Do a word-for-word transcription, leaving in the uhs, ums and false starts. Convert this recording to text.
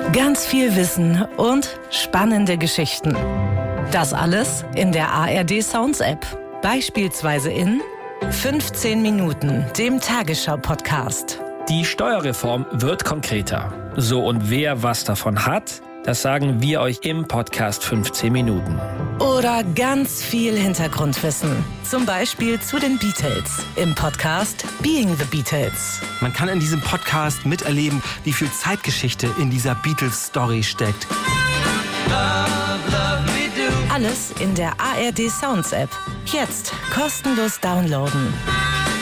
Ganz viel Wissen und spannende Geschichten. Das alles in der A R D Sounds App. Beispielsweise in fünfzehn Minuten, dem Tagesschau-Podcast. Die Steuerreform wird konkreter. So, und wer was davon hat, das sagen wir euch im Podcast fünfzehn Minuten. Oder ganz viel Hintergrundwissen. Zum Beispiel zu den Beatles im Podcast Being the Beatles. Man kann in diesem Podcast miterleben, wie viel Zeitgeschichte in dieser Beatles-Story steckt. Alles in der A R D Sounds App. Jetzt kostenlos downloaden.